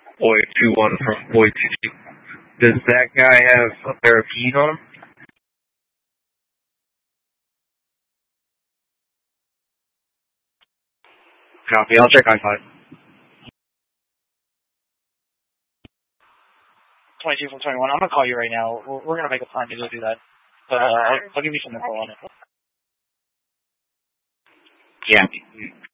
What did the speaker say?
Boy 2-1 from Boy 2. Does that guy have a pair of keys on him? Copy. I'll check on 5. 22 from 21. I'm going to call you right now. We're going to make a plan to go do that. I'll give you some info on it. Yeah.